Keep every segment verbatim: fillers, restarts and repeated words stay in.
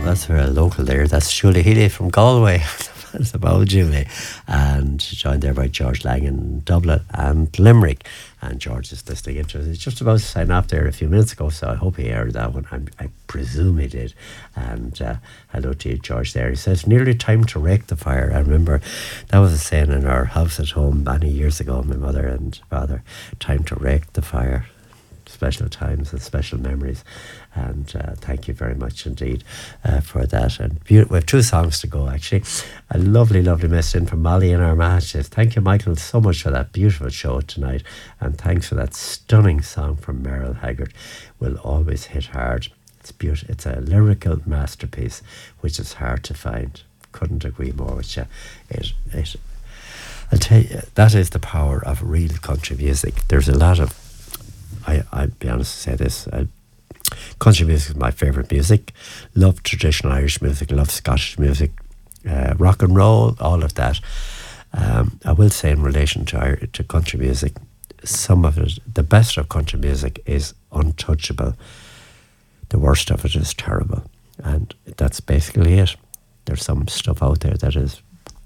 that's very local there. That's Julie Healy from Galway. It's about Julie. And joined there by George Lang in Dublin and Limerick. And George is listening into it. He's just about to sign off there a few minutes ago, so I hope he heard that one. I'm, I presume he did. And uh, hello to you, George, there. He says, nearly time to rake the fire. I remember that was a saying in our house at home many years ago, my mother and father. Time to rake the fire. Special times and special memories. And uh, thank you very much indeed uh, for that. And be- we have two songs to go, actually. A lovely, lovely message in from Molly in Armagh. She says, thank you, Michael, so much for that beautiful show tonight. And thanks for that stunning song from Merle Haggard. Will always hit hard. It's beautiful. It's a lyrical masterpiece, which is hard to find. Couldn't agree more with you. It, it, I'll tell you, that is the power of real country music. There's a lot of I, I'll be honest to say this. Uh, country music is my favourite music. Love traditional Irish music, love Scottish music, uh, rock and roll, all of that. Um, I will say in relation to, to country music, some of it, the best of country music is untouchable. The worst of it is terrible. And that's basically it. There's some stuff out there that is,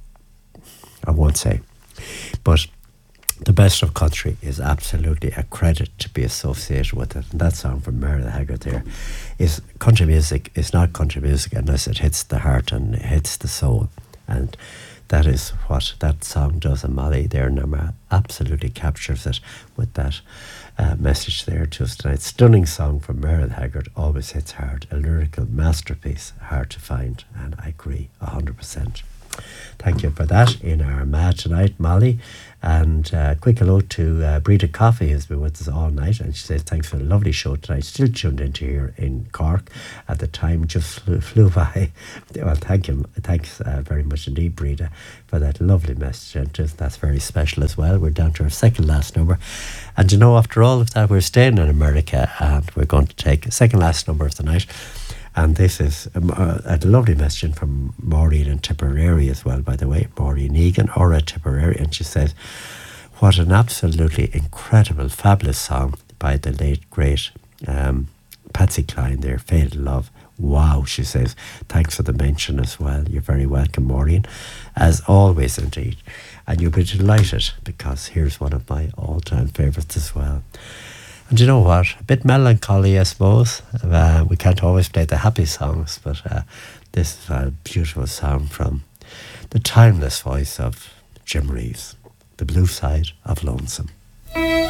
I won't say. But the best of country is absolutely a credit to be associated with it. And that song from Merle Haggard there is country music is not country music unless it hits the heart and it hits the soul. And that is what that song does. And Molly there in Armagh absolutely captures it with that uh, message there to us tonight. Stunning song from Merle Haggard, always hits hard. A lyrical masterpiece, hard to find. And I agree one hundred percent. Thank you for that in Armagh tonight, Molly. And uh, quick hello to uh, Breda Coffey, who's been with us all night. And she says, thanks for the lovely show tonight. Still tuned into here in Cork. At the time, just flew, flew by. Well, thank you. Thanks uh, very much indeed, Breda, for that lovely message. And just, that's very special as well. We're down to our second last number. And you know, after all of that, we're staying in America and we're going to take a second last number of the night. And this is um, uh, a lovely message from Maureen in Tipperary as well, by the way. Maureen Egan, or at Tipperary. And she says, what an absolutely incredible, fabulous song by the late, great um, Patsy Cline there, Fatal Love. Wow, she says. Thanks for the mention as well. You're very welcome, Maureen. As always, indeed. And you'll be delighted because here's one of my all-time favourites as well. And you know what? A bit melancholy, I suppose. Uh, we can't always play the happy songs, but uh, this is a beautiful song from the timeless voice of Jim Reeves, The Blue Side of Lonesome.